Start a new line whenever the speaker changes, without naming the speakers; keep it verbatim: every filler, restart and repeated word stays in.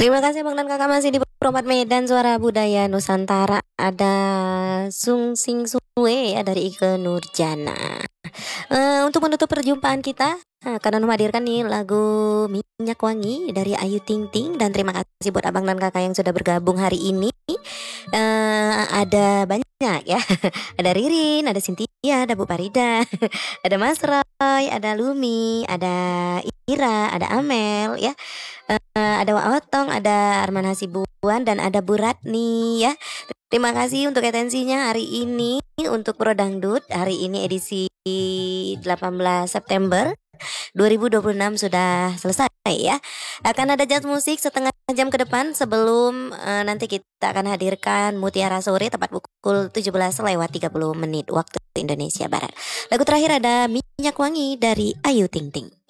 Terima kasih Bang dan Kakak masih di Propat Medan Suara Budaya Nusantara. Ada Sung Sing Suwe ya dari Ike Nurjana. Eh, untuk menutup perjumpaan kita eh, karena menghadirkan nih lagu Minyak Wangi dari Ayu Ting Ting. Dan terima kasih buat abang dan kakak yang sudah bergabung hari ini. Eh, ada banyak ya. Ada Ririn, ada Cynthia, ada Bu Parida, ada Mas Roy, ada Lumi, ada Ira, ada Amel ya. Eh, ada Wak Otong, ada Arman Hasibuan, dan ada Bu Ratni ya. Terima kasih untuk atensinya hari ini untuk Pro Dangdut. Hari ini edisi delapan belas September dua ribu dua puluh enam sudah selesai ya. Akan ada jazz musik setengah jam ke depan sebelum eh, nanti kita akan hadirkan Mutiara Sore tepat pukul tujuh belas lewat tiga puluh menit waktu Indonesia Barat. Lagu terakhir ada Minyak Wangi dari Ayu Ting Ting.